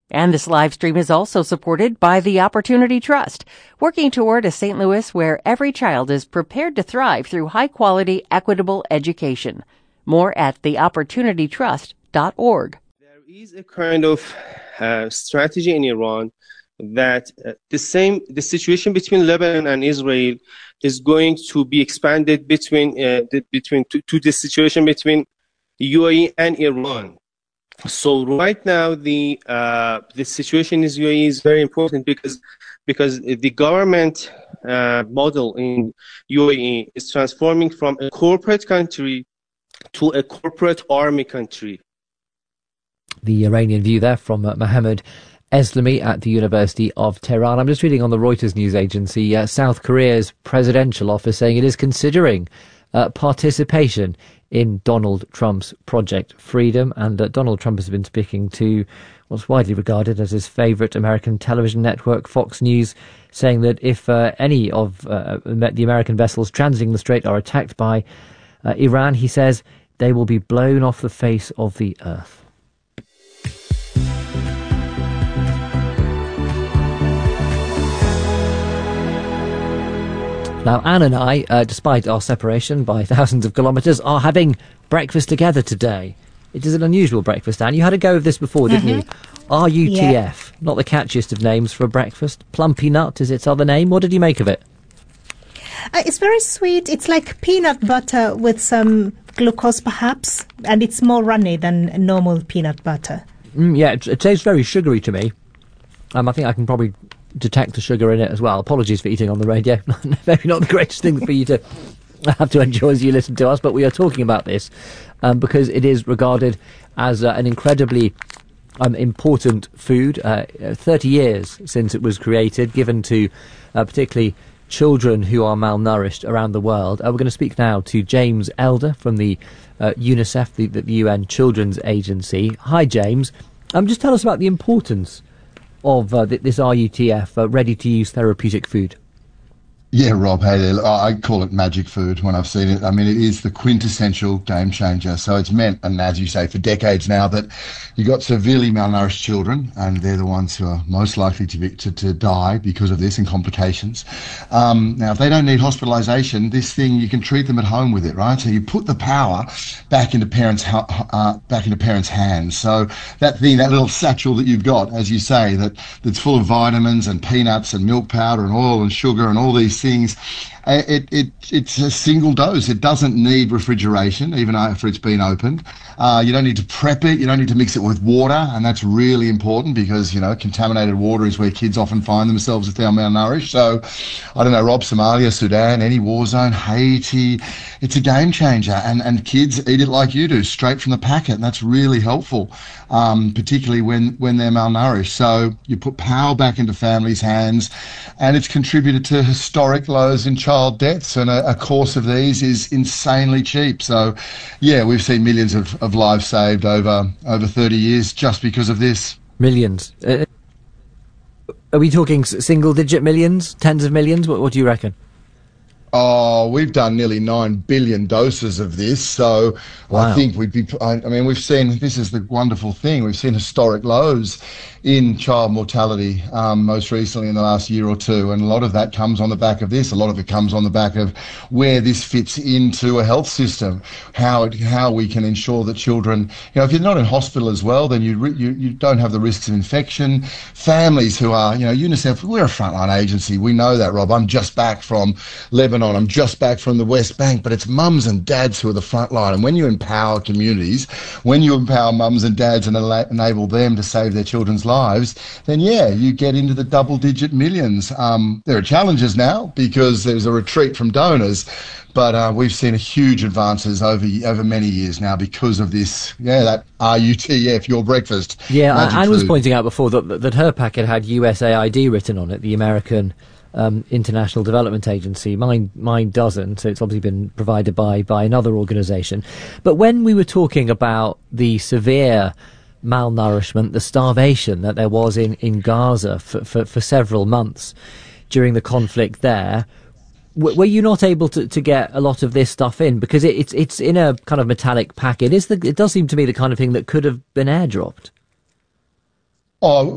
And this live stream is also supported by the Opportunity Trust, working toward a St. Louis where every child is prepared to thrive through high-quality, equitable education. More at theopportunitytrust.org. There is a kind of strategy in Iran that the situation between Lebanon and Israel is going to be expanded to the situation between UAE and Iran. So right now the situation in UAE is very important because the government model in UAE is transforming from a corporate country to a corporate army country. The Iranian view there from Mohammad Eslami at the University of Tehran. I'm just reading on the Reuters news agency, South Korea's presidential office saying it is considering participation in Donald Trump's Project Freedom. And Donald Trump has been speaking to what's widely regarded as his favourite American television network, Fox News, saying that if any of the American vessels transiting the strait are attacked by Iran, he says they will be blown off the face of the earth. Now, Anne and I, despite our separation by thousands of kilometres, are having breakfast together today. It is an unusual breakfast, Anne. You had a go of this before, didn't you? RUTF, yeah. Not the catchiest of names for a breakfast. Plumpy Nut is its other name. What did you make of it? It's very sweet. It's like peanut butter with some glucose, perhaps, and it's more runny than normal peanut butter. Yeah, it tastes very sugary to me. I think I can probably detect the sugar in it as well. Apologies for eating on the radio. Maybe not the greatest thing for you to have to enjoy as you listen to us, but we are talking about this because it is regarded as an incredibly important food. 30 years since it was created, given to particularly children who are malnourished around the world. We're going to speak now to James Elder from the UNICEF, the UN Children's Agency. Hi, James. Just tell us about the importance of this RUTF, ready-to-use therapeutic food. Yeah, Rob, hey there. I call it magic food when I've seen it. I mean, it is the quintessential game changer. So it's meant, and as you say, for decades now, that you got severely malnourished children, and they're the ones who are most likely to die because of this and complications. Now, if they don't need hospitalisation, this thing, you can treat them at home with it, right? So you put the power back into parents' hands. So that thing, that little satchel that you've got, as you say, that's full of vitamins and peanuts and milk powder and oil and sugar and all these things, it's a single dose. It doesn't need refrigeration, even after it's been opened. You don't need to prep it. You don't need to mix it with water, and that's really important because, contaminated water is where kids often find themselves if they're malnourished. So, I don't know, Rob, Somalia, Sudan, any war zone, Haiti, it's a game changer, and kids eat it like you do, straight from the packet, and that's really helpful, particularly when they're malnourished. So you put power back into families' hands, and it's contributed to historic lows in child deaths, and a course of these is insanely cheap. So, yeah, we've seen millions of lives saved over 30 years just because of this. Millions. Are we talking single-digit millions, tens of millions? What do you reckon? Oh, we've done nearly 9 billion doses of this, so wow. I think we've seen, this is the wonderful thing, we've seen historic lows in child mortality most recently in the last year or two, and a lot of that comes on the back of this. A lot of it comes on the back of where this fits into a health system, how we can ensure that children, if you're not in hospital as well, then you don't have the risks of infection. Families who are, UNICEF, we're a frontline agency, we know that, Rob. I'm just back from Lebanon, I'm just back from the West Bank, but it's mums and dads who are the front line. And when you empower communities, when you empower mums and dads and enable them to save their children's lives, then you get into the double-digit millions. There are challenges now because there's a retreat from donors, but we've seen huge advances over many years now because of this. Yeah, that RUTF, your breakfast. Yeah, Anne was pointing out before that her packet had USAID written on it, the American International Development Agency. Mine doesn't, so it's obviously been provided by another organisation. But when we were talking about the severe malnourishment, the starvation that there was in Gaza for several months during the conflict there, were you not able to get a lot of this stuff in? Because it's in a kind of metallic packet. It does seem to me the kind of thing that could have been airdropped. Oh,